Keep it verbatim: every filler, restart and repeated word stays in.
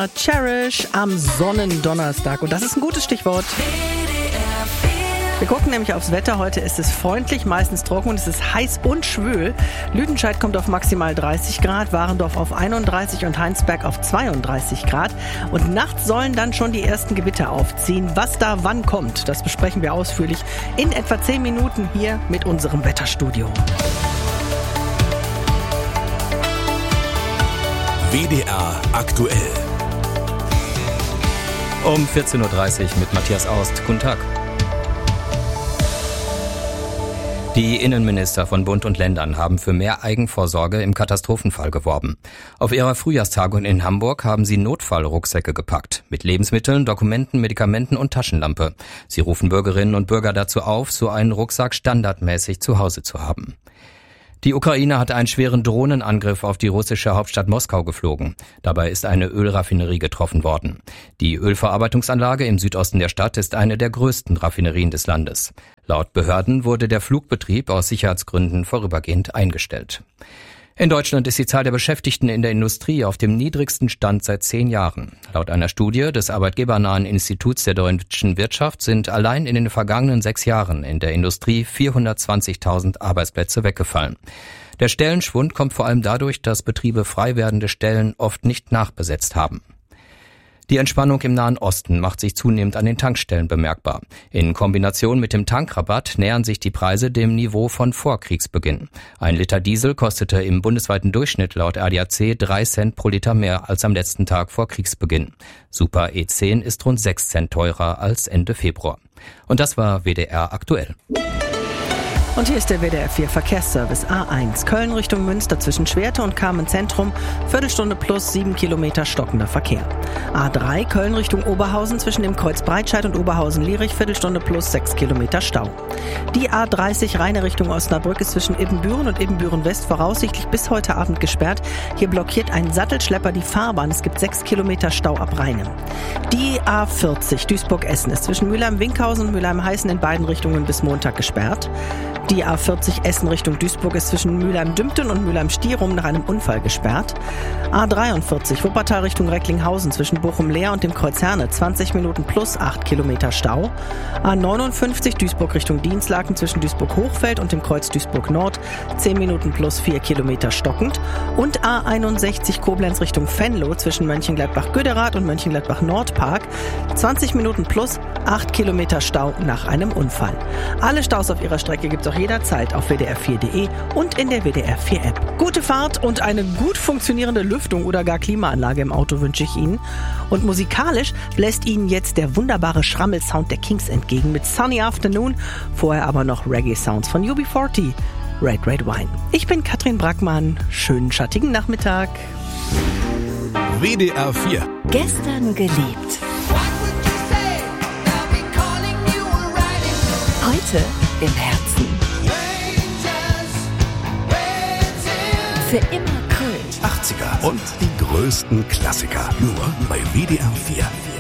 war Cherish am Sonnendonnerstag. Und das ist ein gutes Stichwort. Wir gucken nämlich aufs Wetter. Heute ist es freundlich, meistens trocken und es ist heiß und schwül. Lüdenscheid kommt auf maximal dreißig Grad, Warendorf auf einunddreißig und Heinsberg auf zweiunddreißig Grad. Und nachts sollen dann schon die ersten Gewitter aufziehen. Was da wann kommt, das besprechen wir ausführlich in etwa zehn Minuten hier mit unserem Wetterstudio. W D R aktuell. Um vierzehn Uhr dreißig mit Matthias Aust. Guten Tag. Die Innenminister von Bund und Ländern haben für mehr Eigenvorsorge im Katastrophenfall geworben. Auf ihrer Frühjahrstagung in Hamburg haben sie Notfallrucksäcke gepackt. Mit Lebensmitteln, Dokumenten, Medikamenten und Taschenlampe. Sie rufen Bürgerinnen und Bürger dazu auf, so einen Rucksack standardmäßig zu Hause zu haben. Die Ukraine hat einen schweren Drohnenangriff auf die russische Hauptstadt Moskau geflogen. Dabei ist eine Ölraffinerie getroffen worden. Die Ölverarbeitungsanlage im Südosten der Stadt ist eine der größten Raffinerien des Landes. Laut Behörden wurde der Flugbetrieb aus Sicherheitsgründen vorübergehend eingestellt. In Deutschland ist die Zahl der Beschäftigten in der Industrie auf dem niedrigsten Stand seit zehn Jahren. Laut einer Studie des Arbeitgebernahen Instituts der deutschen Wirtschaft sind allein in den vergangenen sechs Jahren in der Industrie vierhundertzwanzigtausend Arbeitsplätze weggefallen. Der Stellenschwund kommt vor allem dadurch, dass Betriebe frei werdende Stellen oft nicht nachbesetzt haben. Die Entspannung im Nahen Osten macht sich zunehmend an den Tankstellen bemerkbar. In Kombination mit dem Tankrabatt nähern sich die Preise dem Niveau von vor Kriegsbeginn. Ein Liter Diesel kostete im bundesweiten Durchschnitt laut A D A C drei Cent pro Liter mehr als am letzten Tag vor Kriegsbeginn. Super E zehn ist rund sechs Cent teurer als Ende Februar. Und das war W D R aktuell. Und hier ist der W D R vier Verkehrsservice. A eins Köln Richtung Münster zwischen Schwerte und Carmen Zentrum. Viertelstunde plus sieben Kilometer stockender Verkehr. A drei Köln Richtung Oberhausen zwischen dem Kreuz Breitscheid und Oberhausen-Lierich. Viertelstunde plus sechs Kilometer Stau. Die A dreißig Rheine Richtung Osnabrück ist zwischen Ibbenbüren und Ibbenbüren-West voraussichtlich bis heute Abend gesperrt. Hier blockiert ein Sattelschlepper die Fahrbahn. Es gibt sechs Kilometer Stau ab Rheine. Die A vierzig Duisburg-Essen ist zwischen Mülheim-Winkhausen und Mülheim-Heißen in beiden Richtungen bis Montag gesperrt. Die A vierzig Essen Richtung Duisburg ist zwischen Mülheim-Dümpten und Mülheim-Stierum nach einem Unfall gesperrt. A dreiundvierzig Wuppertal Richtung Recklinghausen zwischen Bochum-Leer und dem Kreuz Herne zwanzig Minuten plus acht Kilometer Stau. A neunundfünfzig Duisburg Richtung Dienstlaken zwischen Duisburg-Hochfeld und dem Kreuz Duisburg-Nord zehn Minuten plus vier Kilometer stockend. Und A einundsechzig Koblenz Richtung Venlo zwischen Mönchengladbach-Göderath und Mönchengladbach-Nordpark zwanzig Minuten plus acht Kilometer Stau nach einem Unfall. Alle Staus auf ihrer Strecke gibt es auch jederzeit auf w d r vier punkt d e und in der W D R vier App. Gute Fahrt und eine gut funktionierende Lüftung oder gar Klimaanlage im Auto wünsche ich Ihnen. Und musikalisch bläst Ihnen jetzt der wunderbare Schrammelsound der Kings entgegen mit Sunny Afternoon, vorher aber noch Reggae-Sounds von U B vierzig, Red Red Wine. Ich bin Katrin Brackmann, schönen schattigen Nachmittag. W D R vier. Gestern geliebt. Heute im Herzen. Für immer Köln. achtziger und die größten Klassiker. Nur bei W D R vier.